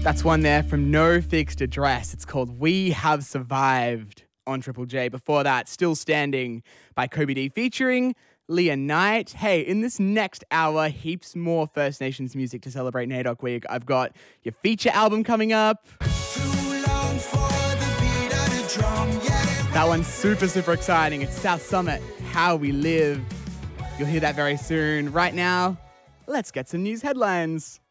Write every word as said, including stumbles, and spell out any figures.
That's one there from No Fixed Address. It's called We Have Survived on Triple J. Before that, Still Standing by Kobe D featuring Leah Knight. Hey, in this next hour, heaps more First Nations music to celebrate NAIDOC Week. I've got your feature album coming up. That one's super, super exciting. It's South Summit, How We Live. You'll hear that very soon. Right now, let's get some news headlines.